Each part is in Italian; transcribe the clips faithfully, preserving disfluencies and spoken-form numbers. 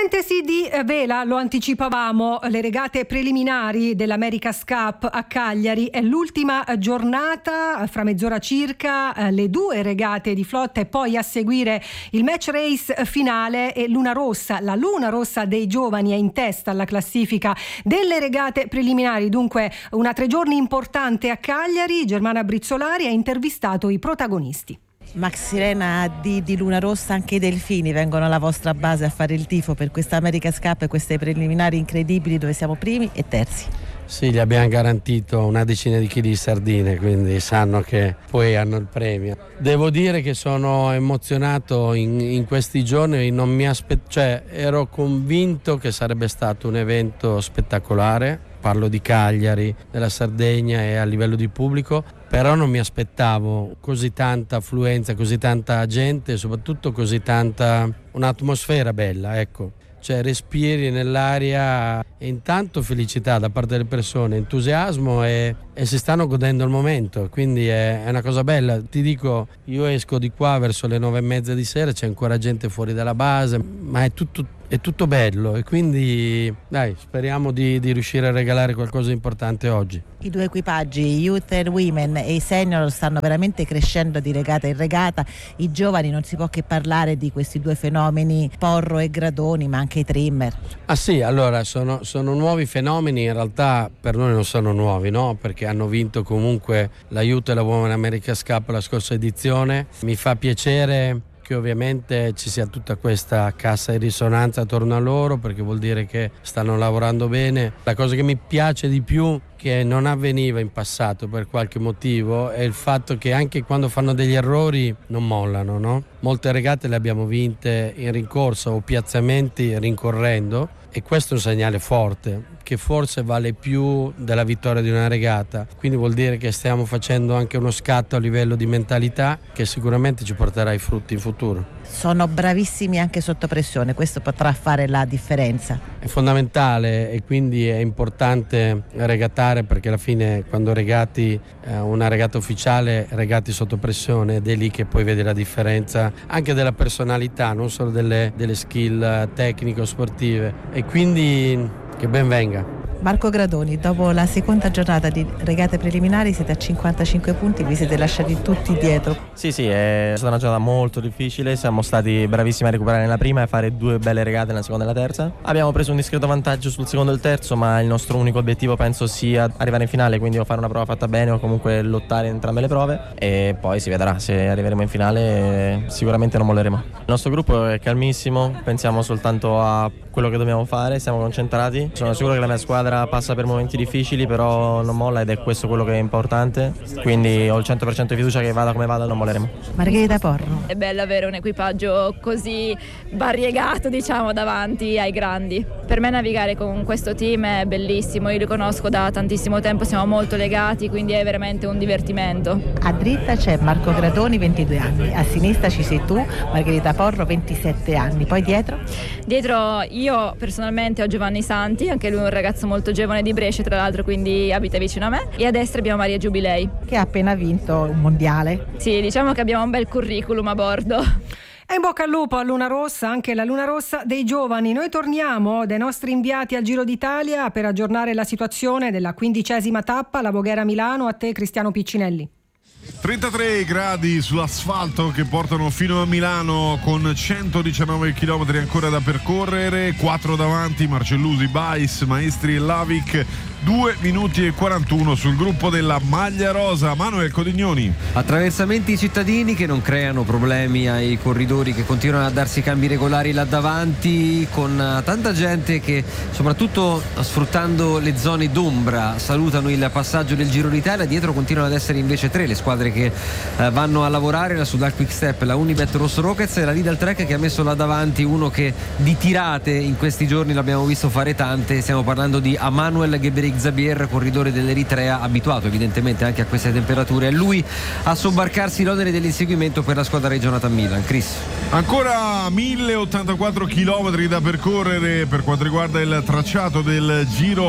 Parentesi di vela, lo anticipavamo, le regate preliminari dell'America's Cup a Cagliari, è l'ultima giornata, fra mezz'ora circa le due regate di flotta e poi a seguire il match race finale e Luna Rossa, la Luna Rossa dei giovani è in testa alla classifica delle regate preliminari, dunque una tre giorni importante a Cagliari. Germana Brizzolari ha intervistato i protagonisti. Max Sirena di, di Luna Rossa, anche i delfini vengono alla vostra base a fare il tifo per questa America's Cup e queste preliminari incredibili dove siamo primi e terzi. Sì, gli abbiamo garantito una decina di chili di sardine, quindi sanno che poi hanno il premio. Devo dire che sono emozionato in, in questi giorni, non mi aspe- cioè, ero convinto che sarebbe stato un evento spettacolare. Parlo di Cagliari, della Sardegna e a livello di pubblico, però non mi aspettavo così tanta affluenza, così tanta gente e soprattutto così tanta un'atmosfera bella, ecco. Cioè respiri nell'aria e intanto felicità da parte delle persone, entusiasmo e, e si stanno godendo il momento, quindi è, è una cosa bella. Ti dico, io esco di qua verso le nove e mezza di sera, c'è ancora gente fuori dalla base, ma è tutto, è tutto bello e quindi dai, speriamo di, di riuscire a regalare qualcosa di importante oggi. I due equipaggi, Youth and Women e i Senior, stanno veramente crescendo di regata in regata. I giovani, non si può che parlare di questi due fenomeni, Porro e Gradoni, ma anche i trimmer. Ah sì, allora sono, sono nuovi fenomeni, in realtà per noi non sono nuovi, no? Perché hanno vinto comunque la Youth e la Women America's Cup la scorsa edizione. Mi fa piacere che ovviamente ci sia tutta questa cassa di risonanza attorno a loro, perché vuol dire che stanno lavorando bene. La cosa che mi piace di più, che non avveniva in passato per qualche motivo, è il fatto che anche quando fanno degli errori non mollano, no? Molte regate le abbiamo vinte in rincorsa o piazzamenti rincorrendo, e questo è un segnale forte, che forse vale più della vittoria di una regata, quindi vuol dire che stiamo facendo anche uno scatto a livello di mentalità che sicuramente ci porterà i frutti in futuro. Sono bravissimi anche sotto pressione, questo potrà fare la differenza. È fondamentale e quindi è importante regatare, perché alla fine quando regati eh, una regata ufficiale, regati sotto pressione, ed è lì che poi vedi la differenza anche della personalità, non solo delle, delle skill tecnico-sportive, e quindi che ben venga. Marco Gradoni, dopo la seconda giornata di regate preliminari siete a cinquantacinque punti, vi siete lasciati tutti dietro. Sì, sì, è stata una giornata molto difficile, siamo stati bravissimi a recuperare nella prima e a fare due belle regate nella seconda e nella terza. Abbiamo preso un discreto vantaggio sul secondo e il terzo, ma il nostro unico obiettivo penso sia arrivare in finale, quindi o fare una prova fatta bene o comunque lottare in entrambe le prove, e poi si vedrà, se arriveremo in finale sicuramente non molleremo. Il nostro gruppo è calmissimo, pensiamo soltanto a quello che dobbiamo fare, siamo concentrati. Sono sicuro che la mia squadra passa per momenti difficili, però non molla ed è questo quello che è importante, quindi ho il cento per cento di fiducia che vada come vada non molleremo. Margherita Porro. È bello avere un equipaggio così variegato, diciamo, davanti ai grandi. Per me navigare con questo team è bellissimo, io li conosco da tantissimo tempo, siamo molto legati, quindi è veramente un divertimento. A dritta c'è Marco Gradoni, ventidue anni, a sinistra ci sei tu, Margherita Porro, ventisette anni, poi dietro? Dietro io personalmente ho Giovanni Santi, anche lui è un ragazzo molto giovane di Brescia, tra l'altro, quindi abita vicino a me, e a destra abbiamo Maria Giubilei, che ha appena vinto un mondiale. Sì, diciamo che abbiamo un bel curriculum a bordo. E in bocca al lupo a Luna Rossa, anche la Luna Rossa dei giovani. Noi torniamo dai nostri inviati al Giro d'Italia per aggiornare la situazione della quindicesima tappa, la Voghera Milano. A te Cristiano Piccinelli. trentatré gradi sull'asfalto che portano fino a Milano, con centodiciannove chilometri ancora da percorrere, quattro davanti Marcellusi, Bais, Maestri e Lavic, due minuti e quarantuno sul gruppo della maglia rosa. Manuel Codignoni. Attraversamenti cittadini che non creano problemi ai corridori che continuano a darsi cambi regolari là davanti, con tanta gente che, soprattutto sfruttando le zone d'ombra, salutano il passaggio del Giro d'Italia. Dietro continuano ad essere invece tre le squadre che eh, vanno a lavorare: la Sudal Quick Step, la Unibet Rosso Rockets e la Lidl Trek, che ha messo là davanti uno che di tirate in questi giorni l'abbiamo visto fare tante. Stiamo parlando di Amanuel Geberi Xabier, corridore dell'Eritrea, abituato evidentemente anche a queste temperature. È lui a sobbarcarsi l'onere dell'inseguimento per la squadra regionata Milan. Chris. Ancora mille ottantaquattro chilometri da percorrere per quanto riguarda il tracciato del Giro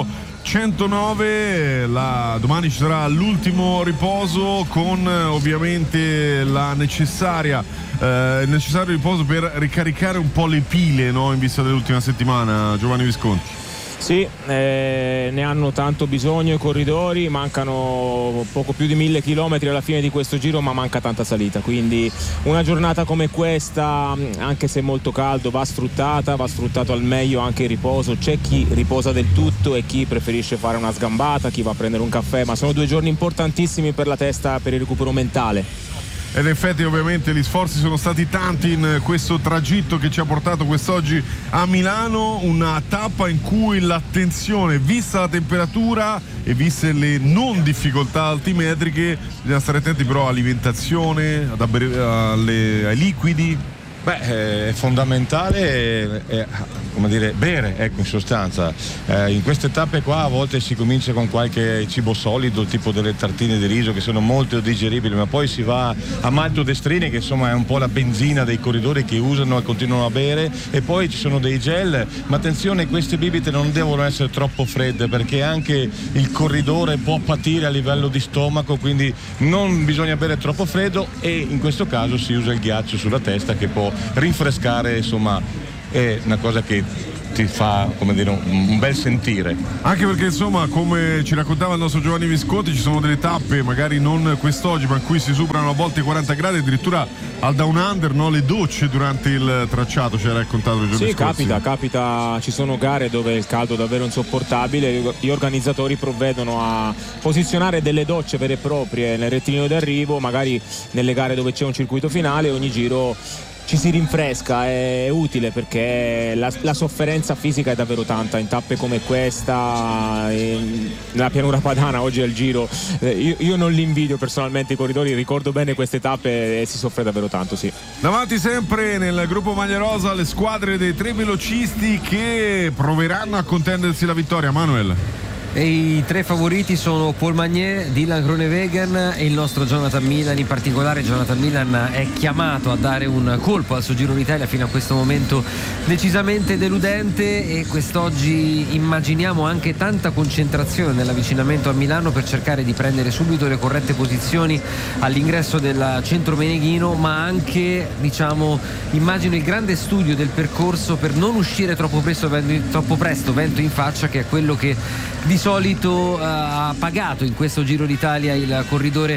centonove. La, domani ci sarà l'ultimo riposo con ovviamente la necessaria eh, il necessario riposo per ricaricare un po' le pile, no? In vista dell'ultima settimana, Giovanni Visconti. Sì, eh, ne hanno tanto bisogno i corridori, mancano poco più di mille chilometri alla fine di questo giro, ma manca tanta salita, quindi una giornata come questa, anche se molto caldo, va sfruttata, va sfruttato al meglio anche il riposo. C'è chi riposa del tutto e chi preferisce fare una sgambata, chi va a prendere un caffè, ma sono due giorni importantissimi per la testa, per il recupero mentale. Ed in effetti ovviamente gli sforzi sono stati tanti in questo tragitto che ci ha portato quest'oggi a Milano, una tappa in cui l'attenzione, vista la temperatura e viste le non difficoltà altimetriche, bisogna stare attenti però all'alimentazione, ad abbere, alle, ai liquidi. Beh, è fondamentale è, come dire, bere, ecco, in sostanza. Eh, in queste tappe qua a volte si comincia con qualche cibo solido, tipo delle tartine di riso che sono molto digeribili, ma poi si va a maltodestrini, che insomma è un po' la benzina dei corridori che usano e continuano a bere, e poi ci sono dei gel, ma attenzione, queste bibite non devono essere troppo fredde perché anche il corridore può patire a livello di stomaco, quindi non bisogna bere troppo freddo, e in questo caso si usa il ghiaccio sulla testa che può rinfrescare, insomma è una cosa che ti fa, come dire, un, un bel sentire. Anche perché insomma, come ci raccontava il nostro Giovanni Visconti, ci sono delle tappe, magari non quest'oggi, ma in cui si superano a volte i quaranta gradi, addirittura al down under, no? Le docce durante il tracciato, ci ha raccontato il giorno Sì, scorsi. capita, capita, ci sono gare dove il caldo è davvero insopportabile, gli organizzatori provvedono a posizionare delle docce vere e proprie nel rettilineo d'arrivo, magari nelle gare dove c'è un circuito finale, ogni giro ci si rinfresca, è utile perché la, la sofferenza fisica è davvero tanta in tappe come questa, in, nella pianura padana oggi al giro. Eh, io, io non li invidio personalmente i corridori, ricordo bene queste tappe e si soffre davvero tanto, sì. Davanti sempre nel gruppo Maglia Rosa le squadre dei tre velocisti che proveranno a contendersi la vittoria. Manuel. E i tre favoriti sono Paul Magnier, Dylan Groenewegen e il nostro Jonathan Milan. In particolare Jonathan Milan è chiamato a dare un colpo al suo Giro d'Italia fino a questo momento decisamente deludente, e quest'oggi immaginiamo anche tanta concentrazione nell'avvicinamento a Milano per cercare di prendere subito le corrette posizioni all'ingresso del centro meneghino, ma anche, diciamo, immagino il grande studio del percorso per non uscire troppo presto, troppo presto vento in faccia, che è quello che di solito uh, ha pagato in questo Giro d'Italia il corridore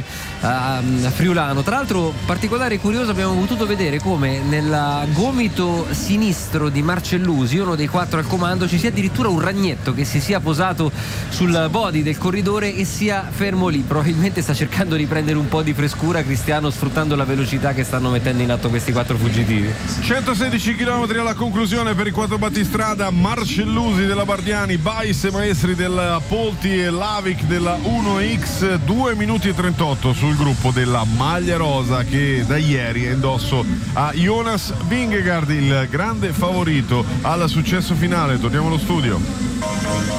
uh, friulano. Tra l'altro, particolare curioso, abbiamo potuto vedere come nel gomito sinistro di Marcellusi, uno dei quattro al comando, ci sia addirittura un ragnetto che si sia posato sul body del corridore e sia fermo lì. Probabilmente sta cercando di prendere un po' di frescura, Cristiano, sfruttando la velocità che stanno mettendo in atto questi quattro fuggitivi. centosedici chilometri alla conclusione per i quattro battistrada, Marcellusi della Bardiani, Bais e Maestri della Polti e Lavic della uno X, due minuti e trentotto sul gruppo della Maglia Rosa, che da ieri è indosso a Jonas Vingegaard, il grande favorito al successo finale. Torniamo allo studio.